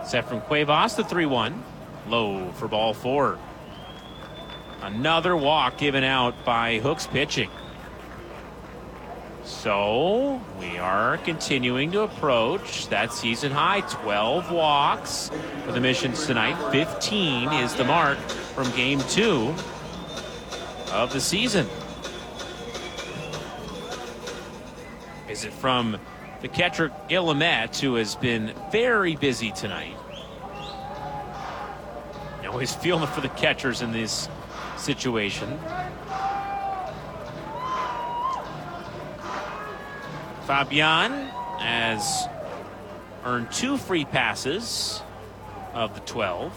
Set from Cuevas, the 3-1. Low for ball 4. Another walk given out by Hooks pitching. So we are continuing to approach that season high. 12 walks for the Missions tonight. 15 is the mark from game 2 of the season. Is it from the catcher Guillemette, who has been very busy tonight? Always feeling for the catchers in this situation. Fabian has earned 2 free passes of the 12.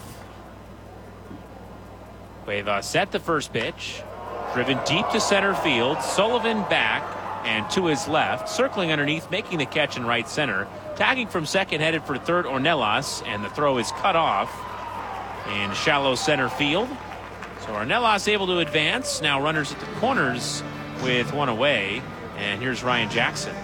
Cuevas set the first pitch. Driven deep to center field. Sullivan back and to his left. Circling underneath, making the catch in right center. Tagging from second, headed for third, Ornelas. And the throw is cut off in shallow center field. So Ornelas able to advance. Now runners at the corners with 1 away. And here's Ryan Jackson.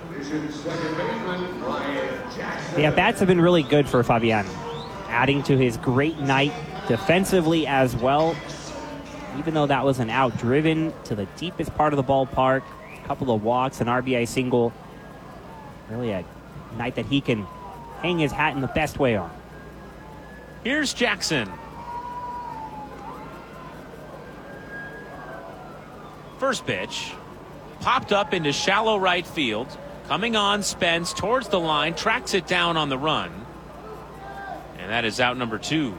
Yeah, bats have been really good for Fabian, adding to his great night defensively as well. Even though that was an out, driven to the deepest part of the ballpark, a couple of walks, an RBI single. Really a night that he can hang his hat in the best way on. Here's Jackson. First pitch popped up into shallow right field. Coming on, Spence towards the line, tracks it down on the run. And that is out number 2.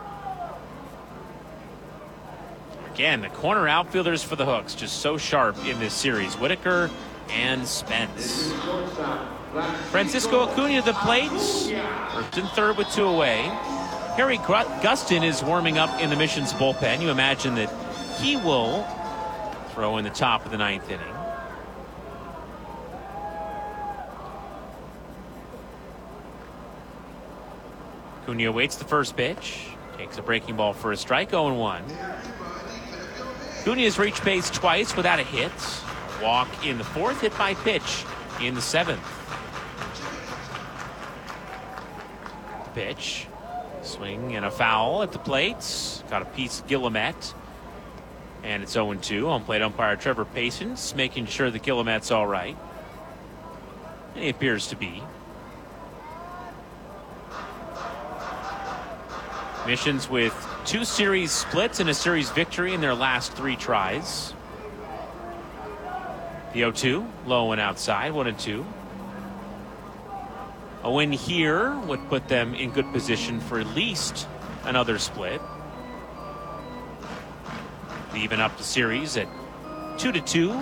Again, the corner outfielders for the Hooks just so sharp in this series. Whitaker and Spence. Francisco Acuna to the plate. First and third with 2 away. Harry Gustin is warming up in the Missions bullpen. You imagine that he will throw in the top of the 9th inning. Acuna waits the first pitch. Takes a breaking ball for a strike, 0-1. Acuna has reached base twice without a hit. A walk in the 4th, hit by pitch in the 7th. Pitch. Swing and a foul at the plate. Got a piece of Guillemette. And it's 0-2. On plate umpire Trevor Patience making sure that Guillemette's all right. And he appears to be. Missions with 2 series splits and a series victory in their last 3 tries. The 0-2, low and outside, 1-2. A win here would put them in good position for at least another split. Even up the series at 2-2.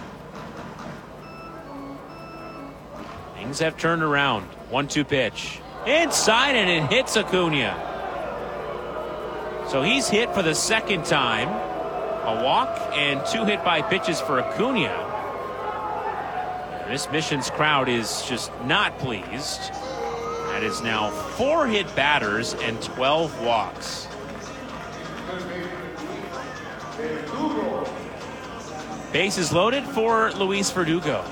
Things have turned around. 1-2 pitch. Inside, and it hits Acuna. So he's hit for the second time. A walk and 2 hit by pitches for Acuna. And this Missions crowd is just not pleased. That is now 4 hit batters and 12 walks. Bases loaded for Luis Verdugo.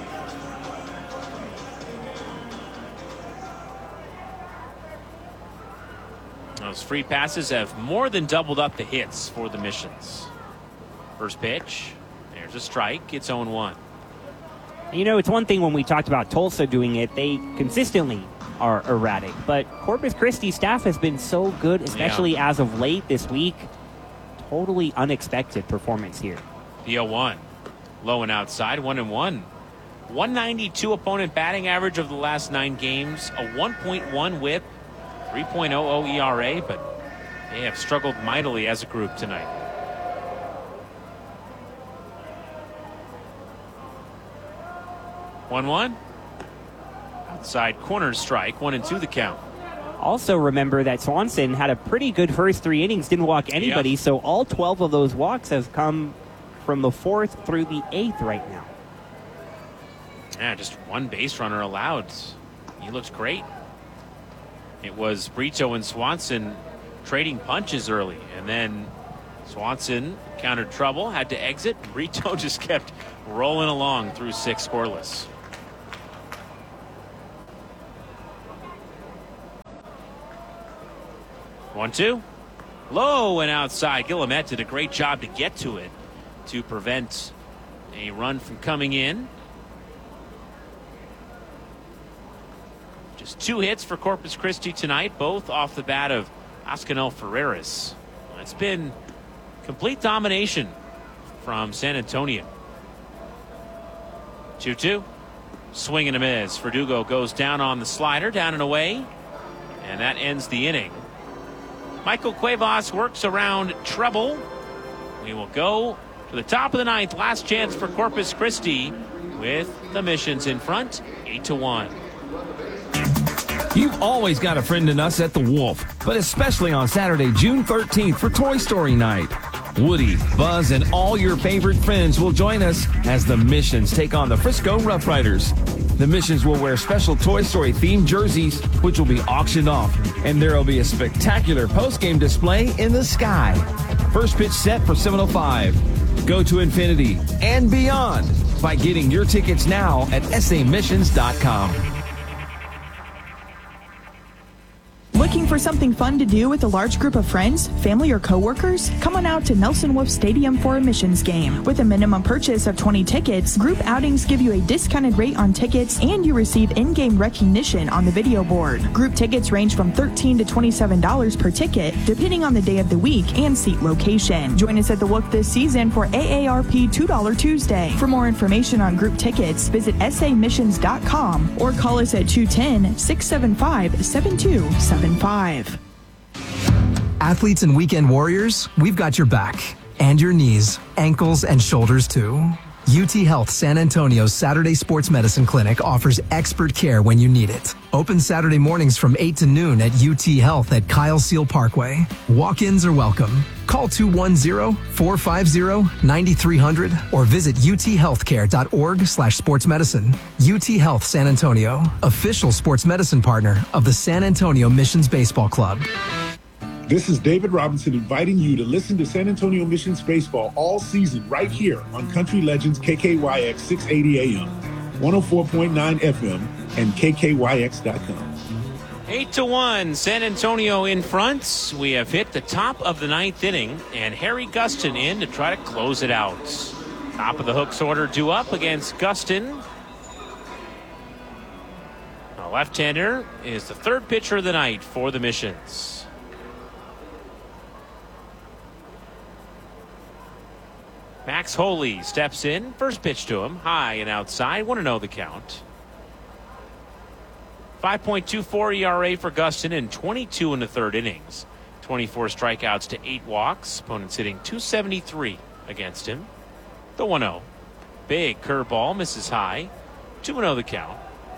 Those free passes have more than doubled up the hits for the Missions. First pitch. There's a strike. It's 0-1. You know, it's one thing when we talked about Tulsa doing it, they consistently are erratic. But Corpus Christi's staff has been so good, especially as of late this week. Totally unexpected performance here. The 0-1. Low and outside, 1-1. 192 opponent batting average of the last 9 games. A 1.1 whip. 3.00 ERA, but they have struggled mightily as a group tonight. One. Outside corner strike, 1-2 the count. Also remember that Swanson had a pretty good first 3 innings, didn't walk anybody, so all 12 of those walks have come from the 4th through the 8th right now. Yeah, just 1 base runner allowed. He looks great. It was Brito and Swanson trading punches early, and then Swanson countered trouble, had to exit. Brito just kept rolling along through 6 scoreless. 1-2. Low and outside. Guillemette did a great job to get to it to prevent a run from coming in. Just 2 hits for Corpus Christi tonight, both off the bat of Ascanel Ferreras. It's been complete domination from San Antonio. 2-2. Swing and a miss. Verdugo goes down on the slider, down and away, and that ends the inning. Michael Cuevas works around trouble. We will go to the top of the 9th. Last chance for Corpus Christi with the Missions in front, 8-1. You've always got a friend in us at the Wolf, but especially on Saturday, June 13th for Toy Story Night. Woody, Buzz, and all your favorite friends will join us as the Missions take on the Frisco Rough Riders. The Missions will wear special Toy Story themed jerseys, which will be auctioned off, and there will be a spectacular post-game display in the sky. First pitch set for 7:05. Go to infinity and beyond by getting your tickets now at samissions.com. Looking for something fun to do with a large group of friends, family, or coworkers? Come on out to Nelson Wolf Stadium for a Missions game. With a minimum purchase of 20 tickets, group outings give you a discounted rate on tickets and you receive in-game recognition on the video board. Group tickets range from $13 to $27 per ticket, depending on the day of the week and seat location. Join us at the Wolf this season for AARP $2 Tuesday. For more information on group tickets, visit samissions.com or call us at 210-675-7275. Athletes and weekend warriors, we've got your back. And your knees, ankles, and shoulders too. UT Health San Antonio's Saturday Sports Medicine Clinic offers expert care when you need it. Open Saturday mornings from 8 to noon at UT Health at Kyle Seal Parkway. Walk-ins are welcome. Call 210-450-9300 or visit uthealthcare.org/sportsmedicine. UT Health San Antonio, official sports medicine partner of the San Antonio Missions Baseball Club. This is David Robinson inviting you to listen to San Antonio Missions Baseball all season right here on Country Legends KKYX 680 AM, 104.9 FM, and KKYX.com. 8-1, San Antonio in front. We have hit the top of the 9th inning, and Harry Gustin in to try to close it out. Top of the Hooks order due up against Gustin. A left-hander is the 3rd pitcher of the night for the Missions. Max Holy steps in. First pitch to him. High and outside. 1-0 the count. 5.24 ERA for Gustin in 22 in the 3rd innings. 24 strikeouts to 8 walks. Opponents hitting .273 against him. The 1-0. Big curveball. Misses high. 2-0 the count.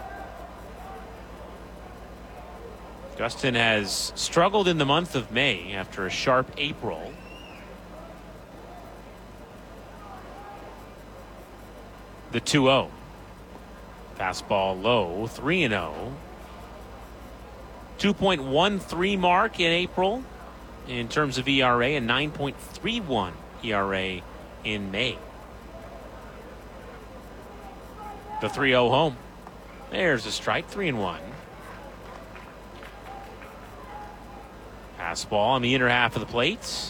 Gustin has struggled in the month of May after a sharp April. The 2-0. Fastball low, 3-0. 2.13 mark in April in terms of ERA and 9.31 ERA in May. The 3-0 home. There's a strike, 3-1. Fastball on the inner half of the plate.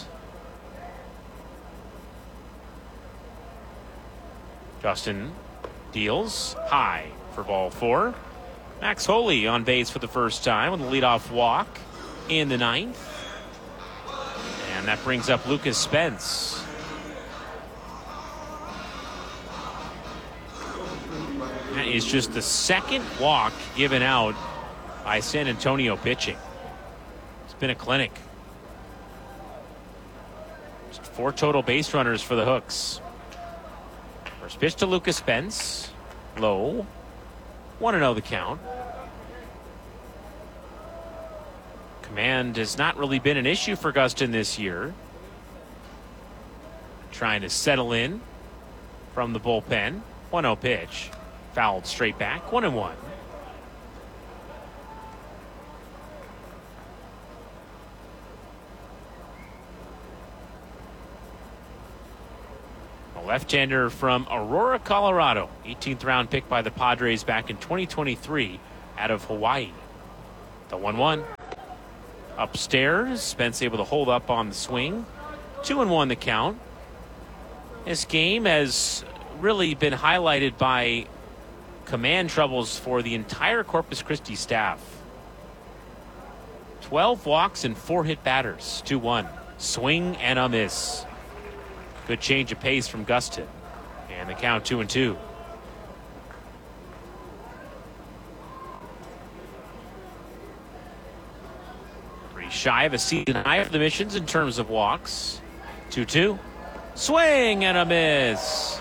Gustin deals high for ball 4. Max Holy on base for the first time with a leadoff walk in the 9th. And that brings up Lucas Spence. That is just the 2nd walk given out by San Antonio pitching. It's been a clinic. Just 4 total base runners for the Hooks. First pitch to Lucas Spence. Low. 1-0 the count. Command has not really been an issue for Gustin this year. Trying to settle in from the bullpen. 1-0 pitch. Fouled straight back. 1-1. Left-hander from Aurora, Colorado. 18th round pick by the Padres back in 2023 out of Hawaii. The 1-1. upstairs. Spence able to hold up on the swing. 2-1 the count. This game has really been highlighted by command troubles for the entire Corpus Christi staff. 12 walks and 4 hit batters. 2-1. Swing and a miss. Good change of pace from Gustin. And the count 2-2. Pretty shy of a season high for the Missions in terms of walks. 2-2. Swing and a miss.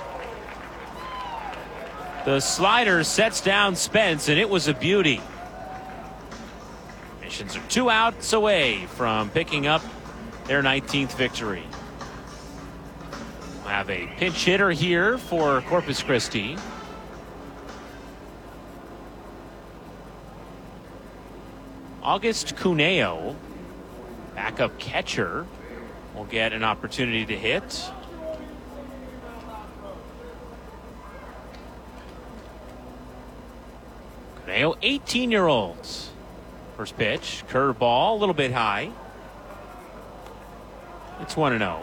The slider sets down Spence, and it was a beauty. Missions are 2 outs away from picking up their 19th victory. We'll have a pinch hitter here for Corpus Christi. August Cuneo, backup catcher, will get an opportunity to hit. Cuneo, 18-year-olds. First pitch, curveball, a little bit high. It's 1-0.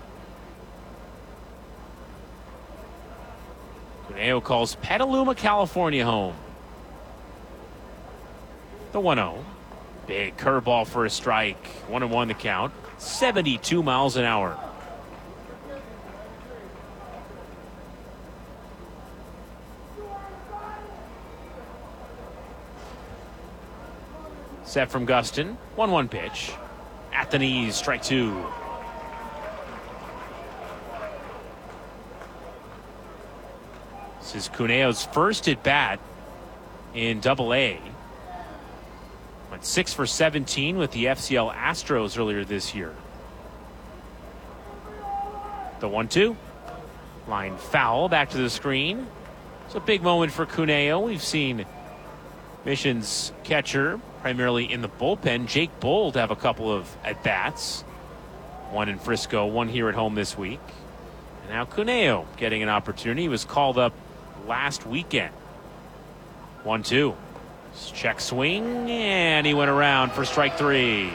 Cuneo calls Petaluma, California home. The 1-0. Big curveball for a strike. 1-1 the count. 72 miles an hour. Set from Gustin. 1-1 pitch. At the knees, strike 2. This is Cuneo's first at bat in Double-A. Went 6 for 17 with the FCL Astros earlier this year. The 1-2. Line foul back to the screen. It's a big moment for Cuneo. We've seen Missions catcher, primarily in the bullpen, Jake Bold, have a couple of at-bats. One in Frisco, one here at home this week. And now Cuneo getting an opportunity. He was called up last weekend. 1-2. Check swing, and he went around for strike 3.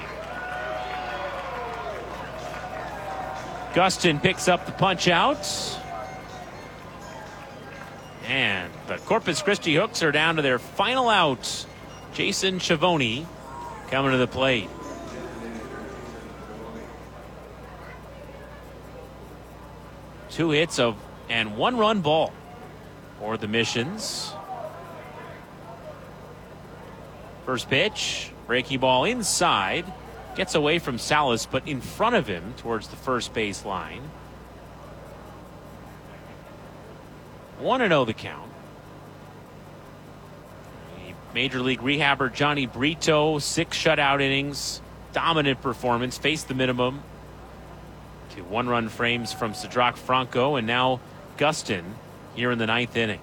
Gustin picks up the punch out. And the Corpus Christi Hooks are down to their final out. Jason Chavoni coming to the plate. Two hits and 1-run ball for the Missions. First pitch, breaking ball inside. Gets away from Salas, but in front of him towards the first base line. 1-0 the count. Major League rehabber Johnny Brito, 6 shutout innings. Dominant performance, faced the minimum. 2 1-run frames from Cedric Franco, and now Gustin here in the 9th inning.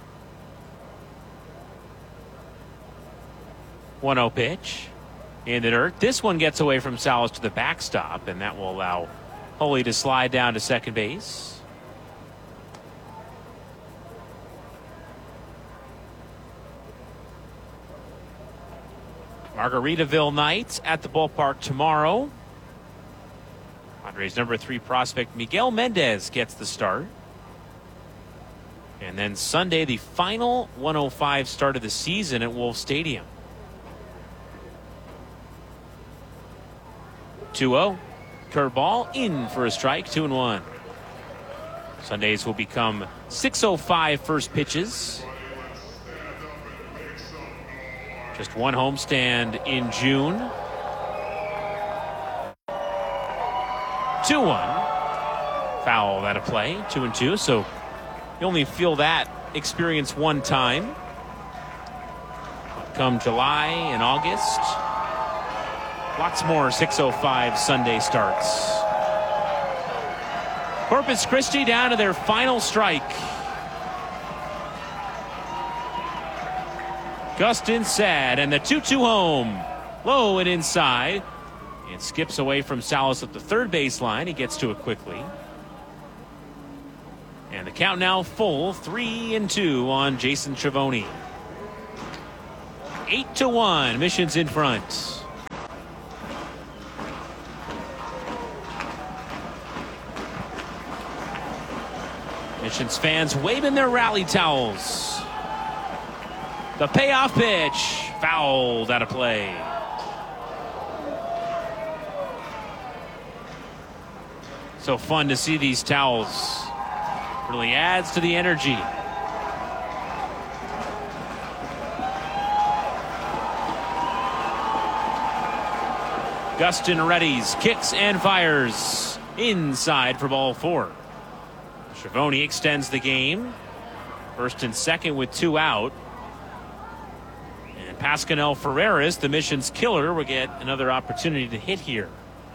1-0 pitch in the dirt. This one gets away from Salas to the backstop, and that will allow Holy to slide down to second base. Margaritaville Knights at the ballpark tomorrow. Padres number 3 prospect Miguel Mendez gets the start. And then Sunday, the final 105 start of the season at Wolf Stadium. 2-0. Curveball in for a strike. 2-1. Sundays will become 6:05 first pitches. Just one homestand in June. 2-1. Foul out of play. 2-2. So you only feel that experience one time. Come July and August, lots more 6:05 Sunday starts. Corpus Christi down to their final strike. Gustin sad, and the 2-2 home. Low and inside. It skips away from Salas at the third baseline. He gets to it quickly. And the count now full, 3-2 on Jason Chavoni. 8-1, Missions in front. Missions fans waving their rally towels. The payoff pitch, fouled out of play. So fun to see these towels. Really adds to the energy. Gustin readies, kicks and fires. Inside for ball 4. Schiavone extends the game. First and second with 2 out. And Pascanel Ferreras, the Missions killer, will get another opportunity to hit here.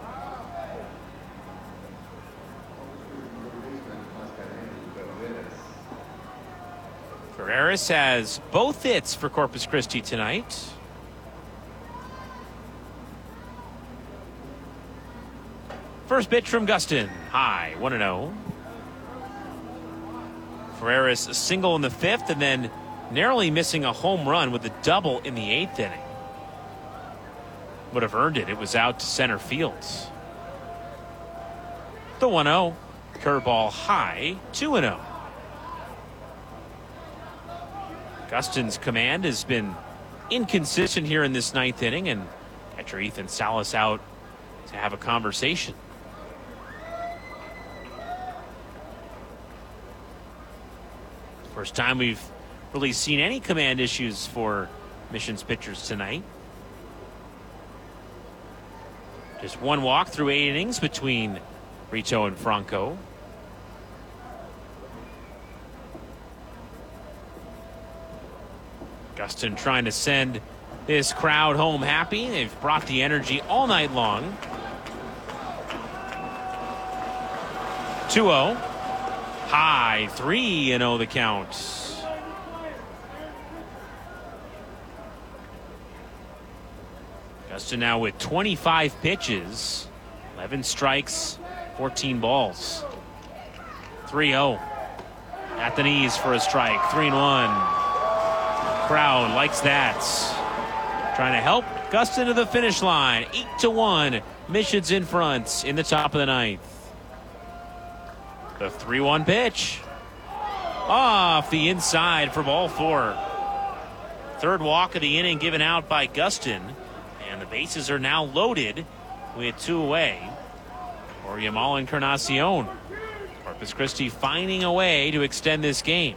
Ferreras has both hits for Corpus Christi tonight. First pitch from Gustin. High, 1-0. Ferreras a single in the 5th and then narrowly missing a home run with a double in the 8th inning. Would have earned it. It was out to center field. The 1-0. Curveball high, 2-0. Gustin's command has been inconsistent here in this 9th inning, and catcher Ethan Salas out to have a conversation. First time we've really seen any command issues for Missions pitchers tonight. Just one walk through 8 innings between Brito and Franco. Gustin trying to send this crowd home happy. They've brought the energy all night long. 2-0. High, 3-0 the count. Gustin now with 25 pitches, 11 strikes, 14 balls. 3-0. At the knees for a strike, 3-1. Crowd likes that. Trying to help Gustin to the finish line. 8-1. Missions in front in the top of the 9th. The 3-1 pitch. Off the inside for ball 4. Third walk of the inning given out by Gustin. And the bases are now loaded with 2 away for Yamal Encarnacion. Corpus Christi finding a way to extend this game.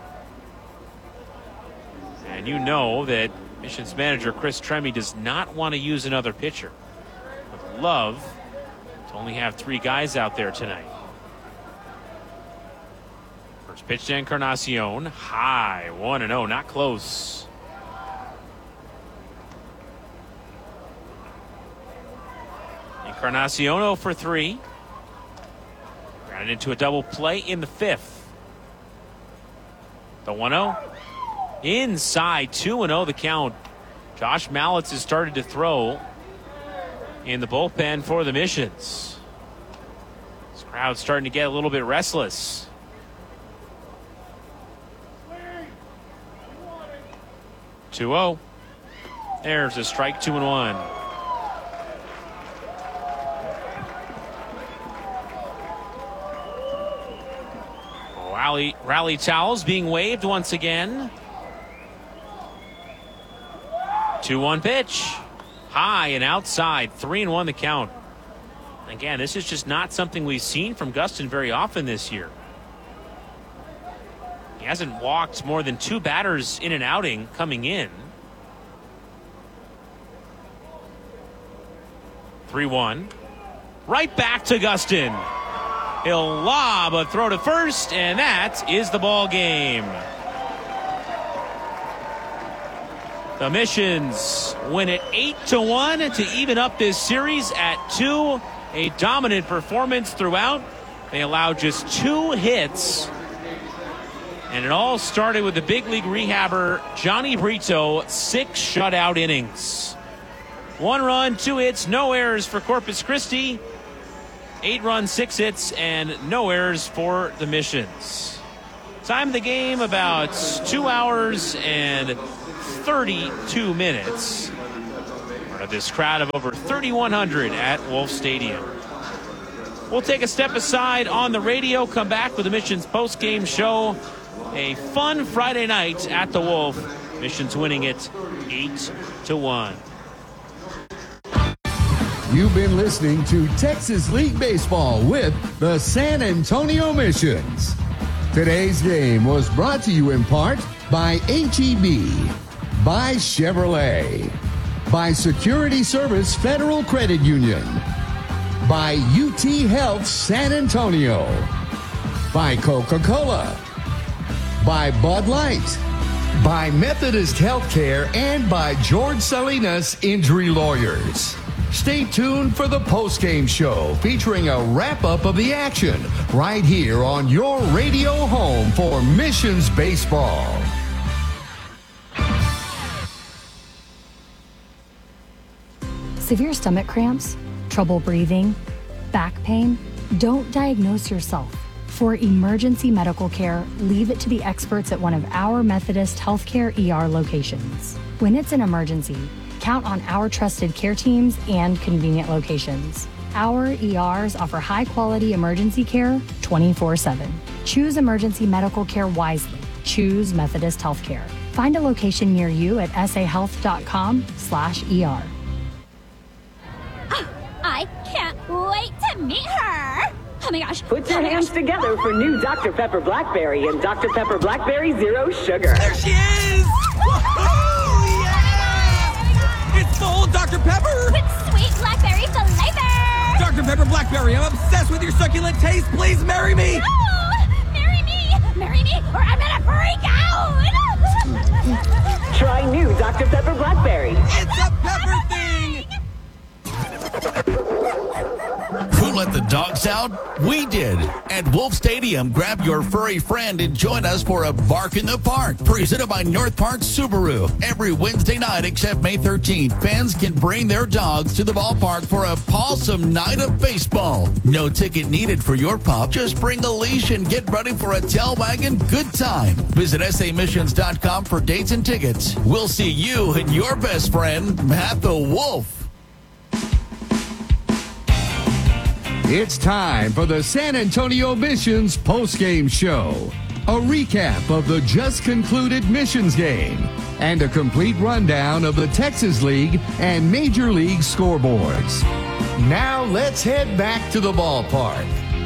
And you know that Missions manager Chris Tremy does not want to use another pitcher. Would love to only have 3 guys out there tonight. First pitch to Encarnacion. High, 1-0, not close. Encarnacion 0 for 3. Grounded into a double play in the 5th. The 1-0. Inside, 2-0 the count. Josh Mallitz has started to throw in the bullpen for the Missions. This crowd's starting to get a little bit restless. Two-0. There's a strike, 2-1. Rally towels being waved once again. 2-1 pitch. High and outside. 3-1 the count. Again, this is just not something we've seen from Gustin very often this year. He hasn't walked more than 2 batters in an outing coming in. 3-1. Right back to Gustin. He'll lob a throw to first, and that is the ball game. The Missions win it 8-1 to even up this series at 2. A dominant performance throughout. They allowed just 2 hits. And it all started with the big league rehabber, Johnny Brito, 6 shutout innings. 1 run, 2 hits, no errors for Corpus Christi. 8 runs, 6 hits, and no errors for the Missions. Time of the game about 2 hours and 32 minutes. This crowd of over 3,100 at Wolf Stadium. We'll take a step aside on the radio, come back with the Missions post-game show. A fun Friday night at the Wolf. Missions winning it 8-1. You've been listening to Texas League Baseball with the San Antonio Missions. Today's game was brought to you in part by HEB, by Chevrolet, by Security Service Federal Credit Union, by UT Health San Antonio, by Coca-Cola, by Bud Light, by Methodist Healthcare, and by George Salinas Injury Lawyers. Stay tuned for the postgame show featuring a wrap-up of the action right here on your radio home for Missions Baseball. Severe stomach cramps, trouble breathing, back pain? Don't diagnose yourself. For emergency medical care, leave it to the experts at one of our Methodist Healthcare ER locations. When it's an emergency, count on our trusted care teams and convenient locations. Our ERs offer high-quality emergency care 24/7. Choose emergency medical care wisely. Choose Methodist Healthcare. Find a location near you at sahealth.com/ER. I can't wait to meet her. Oh my gosh. Put your hands together for new Dr. Pepper Blackberry and Dr. Pepper Blackberry Zero Sugar. There she is! Woohoo! Yeah! It's full Dr. Pepper! With sweet blackberry flavor! Dr. Pepper Blackberry, I'm obsessed with your succulent taste. Please marry me! No! Marry me! Marry me or I'm gonna freak out! Try new Dr. Pepper Blackberry. It's a pepper thing! Who let the dogs out? We did. At Wolf Stadium, grab your furry friend and join us for a Bark in the Park, presented by North Park Subaru. Every Wednesday night except May 13th, fans can bring their dogs to the ballpark for a pawsome night of baseball. No ticket needed for your pup. Just bring a leash and get ready for a tail wagging good time. Visit samissions.com for dates and tickets. We'll see you and your best friend at the Wolf. It's time for the San Antonio Missions postgame show. A recap of the just concluded Missions game and a complete rundown of the Texas League and Major League scoreboards. Now let's head back to the ballpark.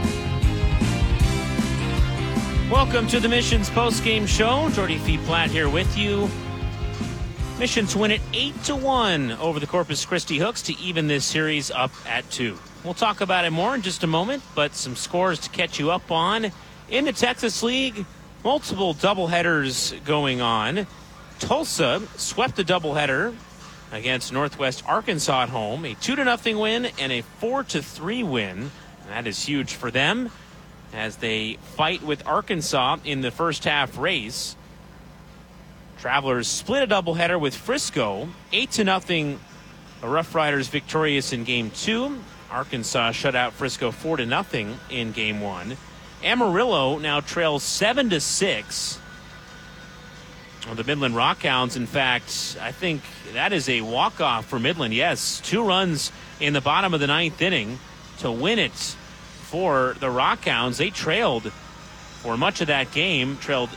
Welcome to the Missions postgame show. Jordy Fee Platt here with you. Missions win it 8-1 over the Corpus Christi Hooks to even this series up at 2. We'll talk about it more in just a moment, but some scores to catch you up on. In the Texas League, multiple doubleheaders going on. Tulsa swept the doubleheader against Northwest Arkansas at home. A 2-0 win and a 4-3 win. And that is huge for them as they fight with Arkansas in the first half race. Travelers split a doubleheader with Frisco. 8-0, the Rough Riders victorious in Game 2. Arkansas shut out Frisco 4-0 in Game 1. Amarillo now trails 7-6. Well, the Midland Rockhounds, in fact, I think that is a walk-off for Midland. Yes, 2 runs in the bottom of the 9th inning to win it for the Rockhounds. They trailed for much of that game, trailed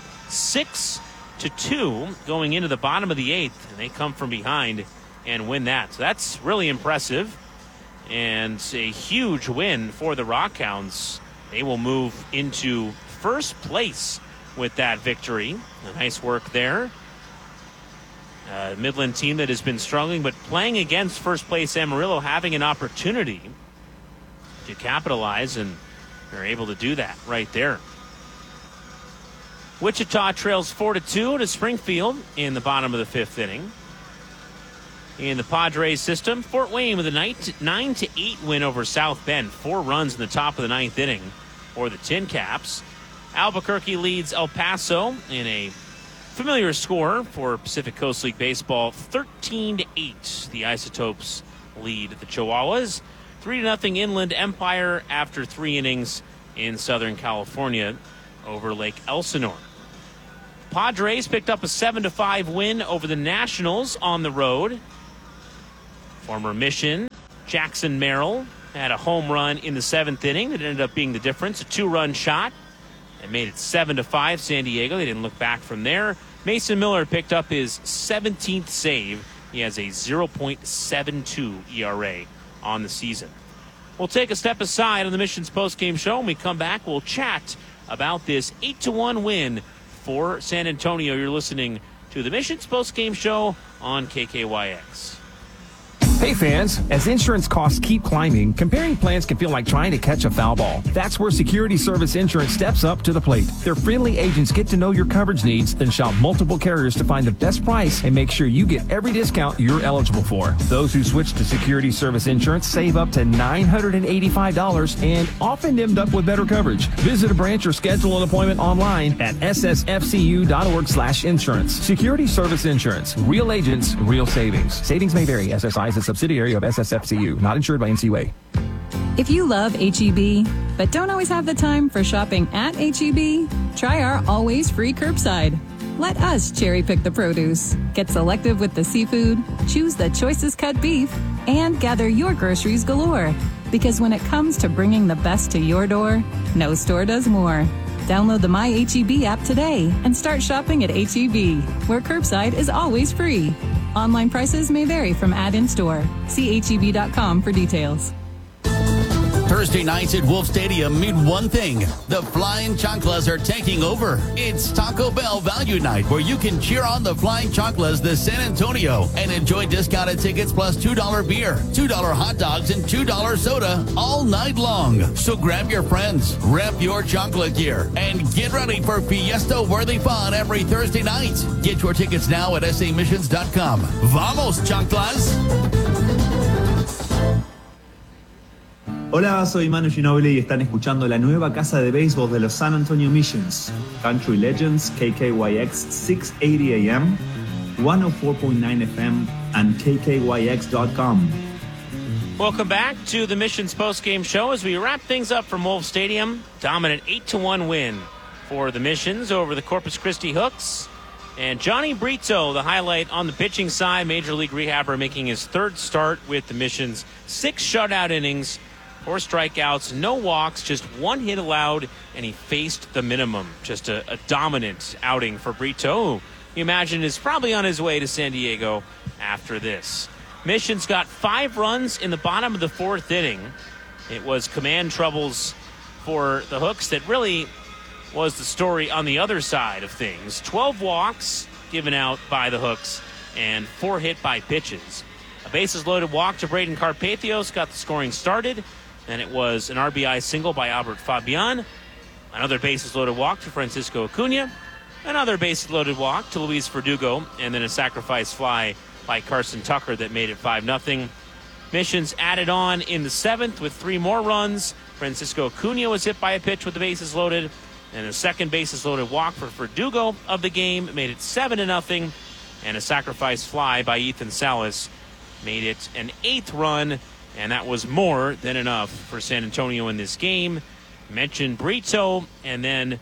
6-2 going into the bottom of the 8th, and they come from behind and win that. So that's really impressive. And a huge win for the Rockhounds. They will move into first place with that victory. Nice work there. Midland team that has been struggling, but playing against first place Amarillo, having an opportunity to capitalize, and they're able to do that right there. Wichita trails 4-2 to Springfield in the bottom of the 5th inning. In the Padres system, Fort Wayne with a 9-8 win over South Bend. 4 runs in the top of the 9th inning for the Tin Caps. Albuquerque leads El Paso in a familiar score for Pacific Coast League Baseball, 13-8. The Isotopes lead the Chihuahuas. 3-0 Inland Empire after 3 innings in Southern California over Lake Elsinore. Padres picked up a 7-5 win over the Nationals on the road. Former Mission Jackson Merrill had a home run in the 7th inning that ended up being the difference, a 2-run shot. It made it 7-5 San Diego. They didn't look back from there. Mason Miller picked up his 17th save. He has a 0.72 ERA on the season. We'll take a step aside on the Missions postgame show. When we come back, we'll chat about this 8-1 win for San Antonio. You're listening to the Missions postgame show on KKYX. Hey fans, as insurance costs keep climbing, comparing plans can feel like trying to catch a foul ball. That's where Security Service Insurance steps up to the plate. Their friendly agents get to know your coverage needs, then shop multiple carriers to find the best price and make sure you get every discount you're eligible for. Those who switch to Security Service Insurance save up to $985 and often end up with better coverage. Visit a branch or schedule an appointment online at ssfcu.org/insurance. Security Service Insurance. Real agents, real savings. Savings may vary. SSI is a subsidiary of SSFCU, not insured by NCUA. If you love H-E-B, but don't always have the time for shopping at H-E-B, try our always free curbside. Let us cherry pick the produce, get selective with the seafood, choose the choicest cut beef, and gather your groceries galore. Because when it comes to bringing the best to your door, no store does more. Download the My H-E-B app today and start shopping at H-E-B, where curbside is always free. Online prices may vary from ad-in store. See HEB.com for details. Thursday nights at Wolf Stadium mean one thing. The Flying Chanclas are taking over. It's Taco Bell Value Night, where you can cheer on the Flying Chanclas de San Antonio and enjoy discounted tickets plus $2 beer, $2 hot dogs, and $2 soda all night long. So grab your friends, rep your chancla gear, and get ready for fiesta-worthy fun every Thursday night. Get your tickets now at samissions.com. Vamos, Chanclas! Hola, soy Manu Ginobili y están escuchando la nueva casa de béisbol de los San Antonio Missions, Country Legends, KKYX 680 AM, 104.9 FM, and KKYX.com. Welcome back to the Missions postgame show as we wrap things up from Wolf Stadium. Dominant 8-1 win for the Missions over the Corpus Christi Hooks. And Johnny Brito, the highlight on the pitching side, Major League rehabber, making his 3rd start with the Missions. 6 shutout innings, 4 strikeouts, no walks, just 1 hit allowed, and he faced the minimum. Just a dominant outing for Brito, who you imagine is probably on his way to San Diego after this. Missions got 5 runs in the bottom of the 4th inning. It was command troubles for the Hooks that really was the story on the other side of things. 12 walks given out by the Hooks and 4 hit by pitches. A bases-loaded walk to Braden Carpathios got the scoring started. Then it was an RBI single by Albert Fabian. Another bases-loaded walk to Francisco Acuna. Another bases-loaded walk to Luis Verdugo. And then a sacrifice fly by Carson Tucker that made it 5-0. Missions added on in the 7th with 3 more runs. Francisco Acuna was hit by a pitch with the bases loaded. And a second bases-loaded walk for Verdugo of the game made it 7-0. And a sacrifice fly by Ethan Salas made it an 8th run. And that was more than enough for San Antonio in this game. Mentioned Brito, and then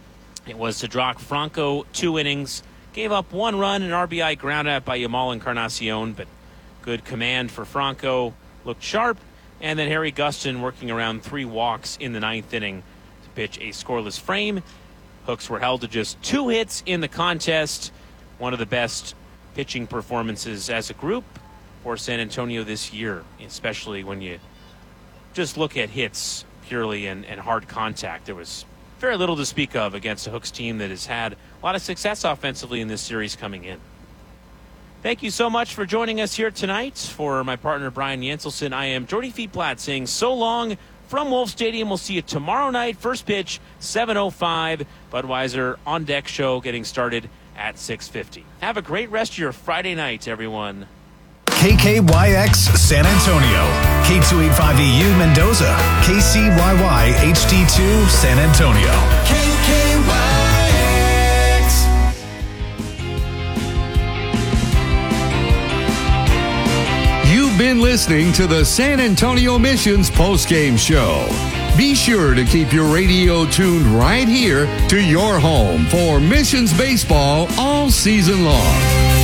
it was Cedric Franco, 2 innings. Gave up 1 run, an RBI ground out by Yamal Encarnacion, but good command for Franco. Looked sharp. And then Harry Gustin working around 3 walks in the 9th inning to pitch a scoreless frame. Hooks were held to just 2 hits in the contest. One of the best pitching performances as a group for San Antonio this year, especially when you just look at hits purely and hard contact. There was very little to speak of against a Hooks team that has had a lot of success offensively in this series coming in. Thank you so much for joining us here tonight. For my partner, Brian Jenselson, I am Jordy Feetplatt saying so long from Wolf Stadium. We'll see you tomorrow night. First pitch, 7:05. Budweiser On Deck show getting started at 6:50. Have a great rest of your Friday night, everyone. KKYX San Antonio, K285EU Mendoza, KCYY HD2 San Antonio. KKYX. You've been listening to the San Antonio Missions postgame show. Be sure to keep your radio tuned right here to your home for Missions baseball all season long.